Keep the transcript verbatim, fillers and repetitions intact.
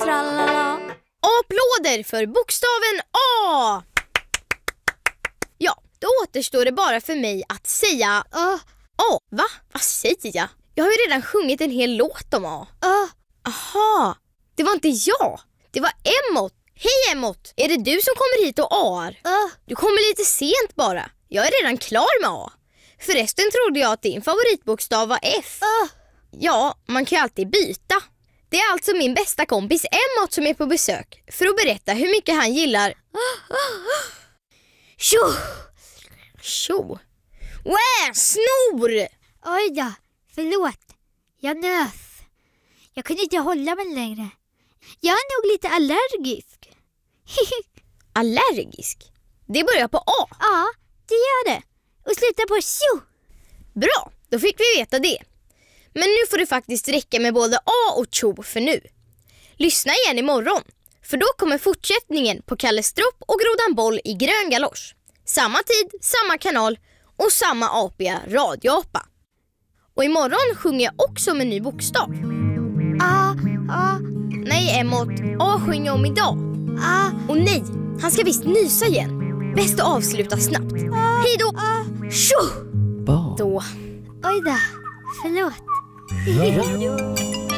tralala. Applåder för bokstaven A! Ja, då återstår det bara för mig att säga A. A, va? Vad säger jag? Jag har ju redan sjungit en hel låt om A. A. Aha, det var inte jag. Det var Emmott. Hej Emmott, är det du som kommer hit och Aar? A. Du kommer lite sent bara. Jag är redan klar med A. Förresten trodde jag att din favoritbokstav var F. A. Ja, man kan ju alltid byta. Det är alltså min bästa kompis Emmott som är på besök för att berätta hur mycket han gillar. Tjo! Tjo! Wah, snor! Oj då, förlåt. Jag nös. Jag kunde inte hålla mig längre. Jag är nog lite allergisk. Allergisk? Det börjar på A. Ja, det gör det. Och slutar på tjo. Bra, då fick vi veta det. Men nu får det faktiskt räcka med både A och tjo för nu. Lyssna igen imorgon, för då kommer fortsättningen på Kalle Stropp och Grodan Boll i grön galosch. Samma tid, samma kanal och samma apiga radioapa. Och imorgon sjunger jag också med en ny bokstav. A, A, Nej Emmott, A sjunger om idag. A. Och nej, han ska visst nysa igen. Bäst att avsluta snabbt. Hej då! Tjo! Då. Oj då, förlåt.